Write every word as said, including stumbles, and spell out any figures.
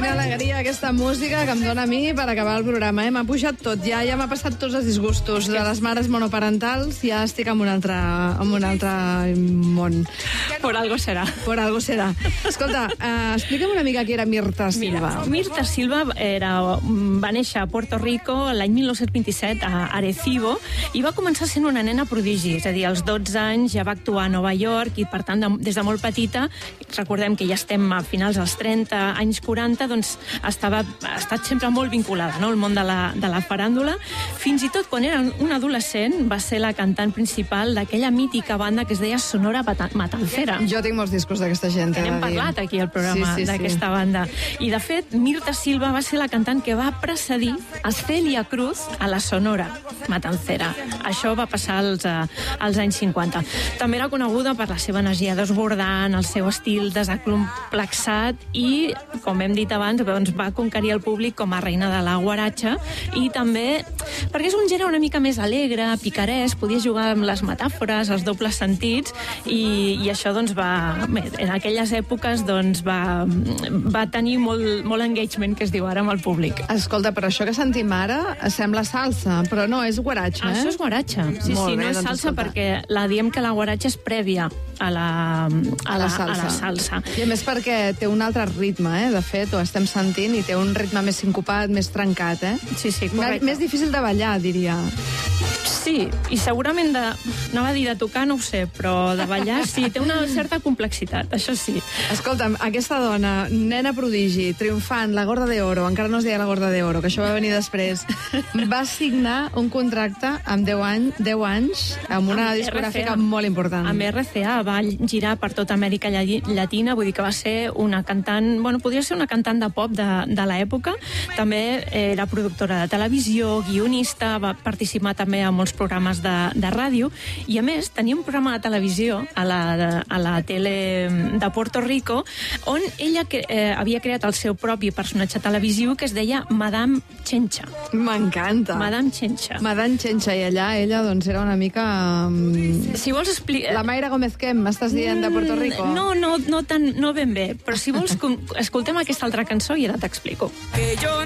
Quina alegria aquesta música que em dóna a mi per acabar el programa. Eh? M'ha pujat tot, ja ja m'ha passat tots els disgustos de les mares monoparentals, ja estic en un altre, en un altre món. Por algo serà. Por algo serà. Escolta, uh, explica'm una mica qui era Mirta Silva. Mira, Mirta Silva era, va néixer a Puerto Rico l'any mil nou-cents vint-i-set a Arecibo i va començar sent una nena prodigi, és a dir, als dotze anys ja va actuar a Nova York i, per tant, de, des de molt petita, recordem que ja estem a finals dels trenta, anys quaranta, doncs estava, ha estat sempre molt vinculada, no?, al món de la, de la faràndula. Fins i tot quan era un adolescent va ser la cantant principal d'aquella mítica banda que es deia Sonora Matancera. Jo tinc molts discos d'aquesta gent. Hem parlat aquí al programa sí, sí, d'aquesta sí. banda. I, de fet, Mirta Silva va ser la cantant que va precedir a Celia Cruz a la Sonora Matancera. Això va passar als, als anys cinquanta. També era coneguda per la seva energia desbordant, el seu estil desacomplexat i, com hem dit abans, doncs va conquerir el públic com a reina de la guaratxa i també perquè és un gènere una mica més alegre, picarès, podia jugar amb les metàfores, els dobles sentits i, i això doncs va, en aquelles èpoques doncs va, va tenir molt, molt engagement, que es diu ara, amb el públic. Escolta, però això que sentim ara sembla salsa, però no, és guaratxa, eh? Això és guaratxa, sí, molt sí, bé, no és doncs salsa escolta. perquè la diem que la guaratxa és prèvia a la, a la, a la salsa. I a més perquè té un altre ritme, eh? De fet, ho estem sentint i té un ritme més sincopat, més trencat, eh? Sí, sí, correcte. Més difícil de ballar, diria. Sí, i segurament de... Anava a dir de tocar, no ho sé, però de ballar sí, té una certa complexitat, això sí. Escolta'm, aquesta dona, nena prodigi, triomfant, la Gorda de Oro, encara no es deia la Gorda de Oro, que això va venir després, va signar un contracte amb deu anys, deu anys amb una amb discogràfica R C A. Molt important. Amb R C A va girar per tota Amèrica Llatina, vull dir que va ser una cantant, bueno, podria ser una cantant de pop de, de l'època, també era productora de televisió, guionista, va participar també a molts programes de, de ràdio i, a més, tenia un programa de televisió a la, a la tele de Puerto Rico on ella que, eh, havia creat el seu propi personatge televisiu que es deia Madame Chencha. M'encanta. Madame Chencha. Madame Chencha, i allà ella doncs era una mica... Um... Si vols explicar... La Mayra Gómez Kem, m'estàs dient, de Puerto Rico? No, no, no, tan, no ben bé, però si vols escoltem aquesta altra cançó i ara t'explico. Que jo